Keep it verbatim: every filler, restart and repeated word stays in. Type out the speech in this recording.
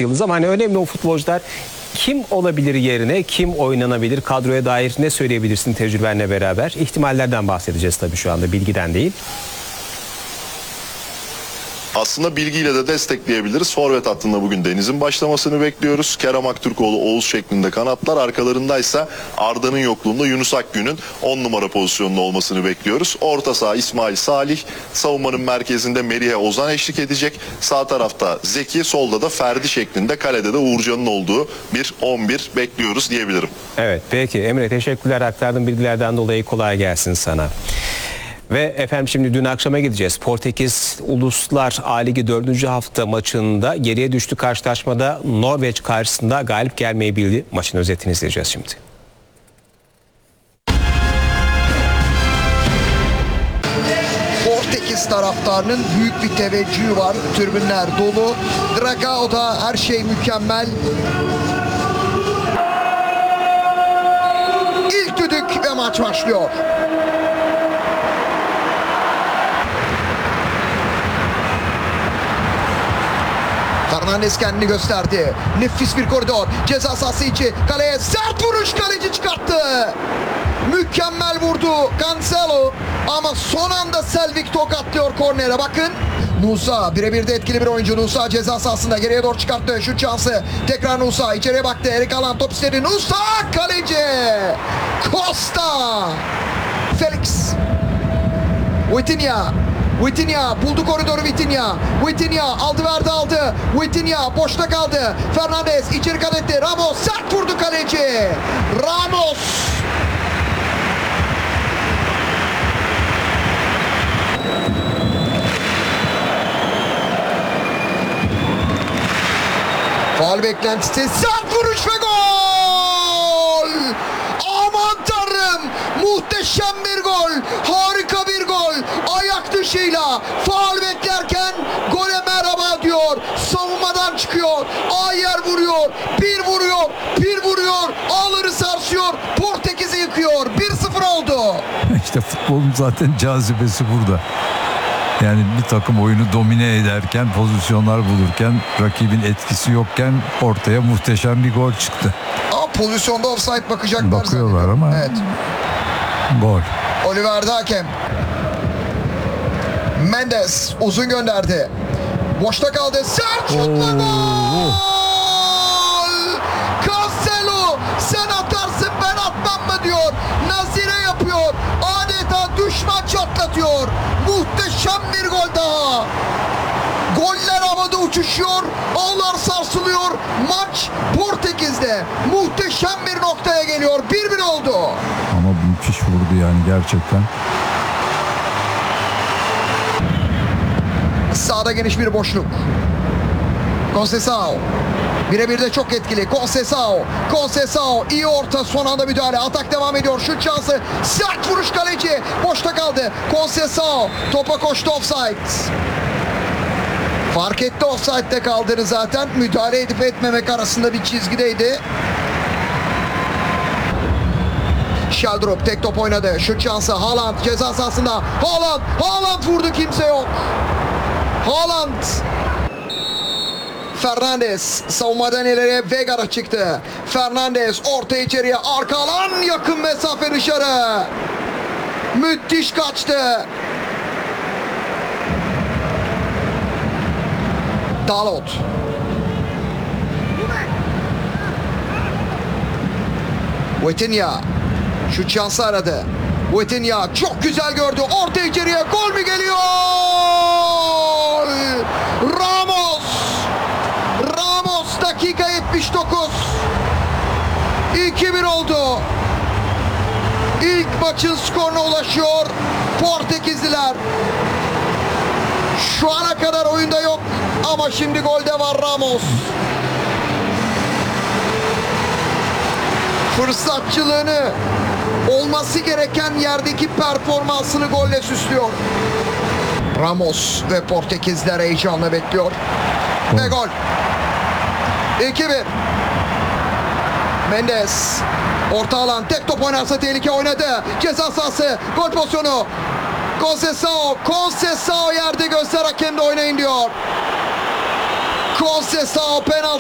olması yıldız ama hani önemli o futbolcular kim olabilir yerine, kim oynanabilir, kadroya dair ne söyleyebilirsin tecrübenle beraber? İhtimallerden bahsedeceğiz tabii şu anda, bilgiden değil. Aslında bilgiyle de destekleyebiliriz. Forvet hattında bugün Deniz'in başlamasını bekliyoruz. Kerem Aktürkoğlu, Oğuz şeklinde kanatlar. Arkalarındaysa Arda'nın yokluğunda Yunus Akgün'ün on numara pozisyonunda olmasını bekliyoruz. Orta saha İsmail Salih. Savunmanın merkezinde Merih'e Ozan eşlik edecek. Sağ tarafta Zeki, solda da Ferdi şeklinde, kalede de Uğurcan'ın olduğu bir on bir bekliyoruz diyebilirim. Evet, peki Emre, teşekkürler aktardığın bilgilerden dolayı, kolay gelsin sana. Ve efendim şimdi dün akşama gideceğiz. Portekiz Uluslar A Ligi dördüncü hafta maçında geriye düştü karşılaşmada Norveç karşısında galip gelmeyi bildi. Maçın özetini izleyeceğiz şimdi. Portekiz taraftarının büyük bir teveccühü var. Tribünler dolu. Dragao'da her şey mükemmel. İlk düdük ve maç başlıyor. Fernandes kendini gösterdi. Nefis bir koridor. Ceza sahası içi. Kaleye sert vuruş. Kaleci çıkarttı. Mükemmel vurdu Cancelo. Ama son anda Selvik tokatlıyor kornere. Bakın. Nusa birebir de etkili bir oyuncu. Nusa ceza sahasında geriye doğru çıkarttı. Şut şansı. Tekrar Nusa. İçeriye baktı. Erik Alan top istedi. Nusa kaleci. Costa. Felix. Vitinha. Vitinha buldu koridoru. Vitinha. Vitinha aldı verdi aldı. Vitinha boşta kaldı. Fernandes içeri kat etti. Ramos sert vurdu kaleci. Ramos. Faul beklentisi. Sert vuruş ve gol. Aman tanrım. Muhteşem bir gol. Harika bir gol. Ayak dışıyla faul beklerken gole merhaba diyor. Savunmadan çıkıyor. Ayer vuruyor. Bir vuruyor. Bir vuruyor. Ağları sarsıyor. Portekiz'i yıkıyor. bir sıfır oldu. İşte futbolun zaten cazibesi burada. Yani bir takım oyunu domine ederken, pozisyonlar bulurken, rakibin etkisi yokken ortaya muhteşem bir gol çıktı. Aa, pozisyonda offside bakacaklar. Bakıyorlar ama evet. Gol. Oliver Dakem. Mendes uzun gönderdi. Boşta kaldı. Sert şutla gol! Cancelo sen atarsın ben atmam mı diyor. Nazire yapıyor. Adeta düşman çatlatıyor. Muhteşem bir gol daha. Goller havada uçuşuyor. Ağlar sarsılıyor. Maç Portekiz'de muhteşem bir noktaya geliyor. bir bir oldu. Ama müthiş vurdu yani gerçekten. Sağda geniş bir boşluk. Conceição. Birebir de çok etkili. Conceição. Conceição. İyi orta, son anda müdahale. Atak devam ediyor. Şut şansı. Sert vuruş kaleci. Boşta kaldı. Conceição. Topa koştu, offside. Fark etti offside'de kaldığını zaten. Müdahale edip etmemek arasında bir çizgideydi. Sheldrup tek top oynadı. Şut şansı. Haaland ceza sahasında. Haaland. Haaland vurdu, kimse yok. Haaland. Fernandes savunmadan ileriye Vega'da çıktı. Fernandes orta içeriye, arka alan, yakın mesafe dışarı. Müthiş kaçtı. Dalot. Vitinha. Şut şansı aradı. Vitinha çok güzel gördü. Orta içeriye, gol mü geliyor? Ramos. Ramos dakika yetmiş dokuz. iki bir oldu. İlk maçın skoruna ulaşıyor Portekizliler. Şu ana kadar oyunda yok ama şimdi golde var Ramos. Fırsatçılığını, olması gereken yerdeki performansını golle süslüyor. Ramos ve Portekizler heyecanla bekliyor. Ve gol. iki bir. Mendes. Orta alan, tek top oynarsa tehlike, oynadı. Ceza sahası, gol pozisyonu. Conceição. Conceição yerde, göster hakem de oynayın diyor. Conceição penaltı.